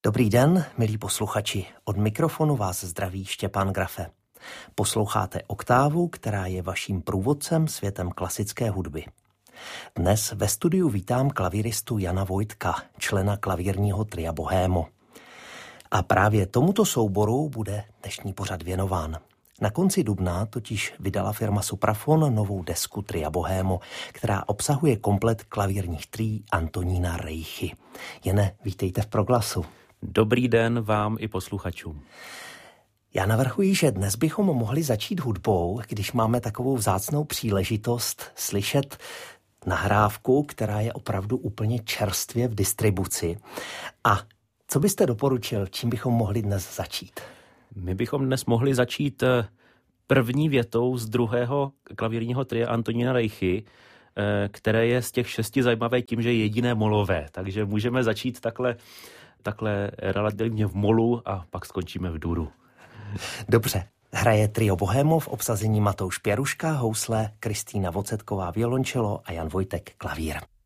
Dobrý den, milí posluchači. Od mikrofonu vás zdraví Štěpán Grafe. Posloucháte Oktávu, která je vaším průvodcem světem klasické hudby. Dnes ve studiu vítám klavíristu Jana Vojtka, člena klavírního tria Bohémo. A právě tomuto souboru bude dnešní pořad věnován. Na konci dubna totiž vydala firma Supraphon novou desku tria Bohémo, která obsahuje komplet klavírních trií Antonína Rejchy. Jene, vítejte v Proglasu. Dobrý den vám i posluchačům. Já navrhuji, že dnes bychom mohli začít hudbou, když máme takovou vzácnou příležitost slyšet nahrávku, která je opravdu úplně čerstvě v distribuci. A co byste doporučil, čím bychom mohli dnes začít? My bychom dnes mohli začít první větou z druhého klavírního tria Antonína Rejchy, které je z těch 6 zajímavé tím, že je jediné molové. Takže můžeme začít takhle relativně v molu a pak skončíme v duru. Dobře. Hraje trio Bohémo v obsazení Matouš Pěruška, housle, Kristýna Vocetková violončelo a Jan Vojtek klavír.